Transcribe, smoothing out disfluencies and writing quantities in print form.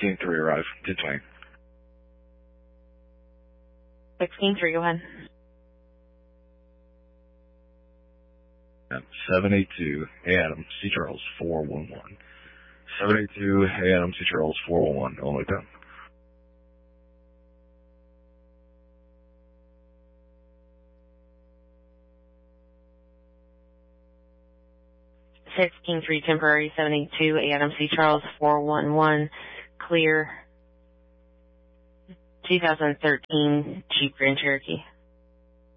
16-3 arrive, 1020. 16-3, go ahead. 782, hey Adam, C. Charles, 411. 782, hey Adam, C. Charles, 411, only 10. King 3 temporary 782 Adam C. Charles 411 clear 2013 Jeep Grand Cherokee.